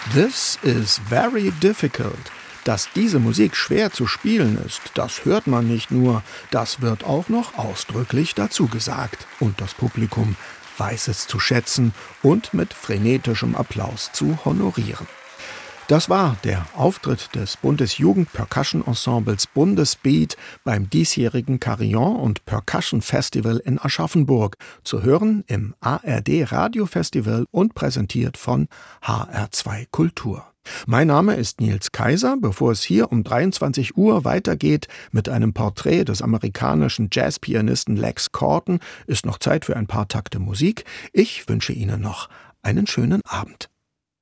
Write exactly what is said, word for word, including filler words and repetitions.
This is very difficult. Dass diese Musik schwer zu spielen ist, das hört man nicht nur, das wird auch noch ausdrücklich dazu gesagt. Und das Publikum weiß es zu schätzen und mit frenetischem Applaus zu honorieren. Das war der Auftritt des Bundesjugend-Percussion-Ensembles Bundesbeat beim diesjährigen Carillon- und Percussion-Festival in Aschaffenburg, zu hören im A R D-Radiofestival und präsentiert von H R zwei Kultur. Mein Name ist Nils Kaiser. Bevor es hier um dreiundzwanzig Uhr weitergeht mit einem Porträt des amerikanischen Jazzpianisten Lex Corton, ist noch Zeit für ein paar Takte Musik. Ich wünsche Ihnen noch einen schönen Abend.